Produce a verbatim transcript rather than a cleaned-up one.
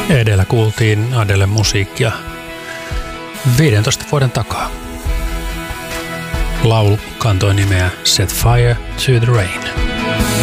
Edellä kuultiin Adele musiikkia viidentoista vuoden takaa. Laulu kantoi nimeä Set Fire to the Rain.